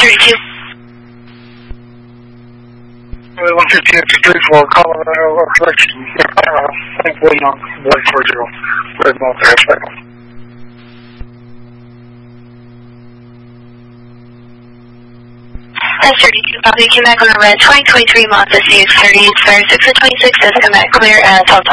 32. 158 for Colorado correction. William 140. Red Mountain Airplane. That's 32. Bobby came back on a red 2023 Mazda CX-30. It's 36 and 26 has come back clear as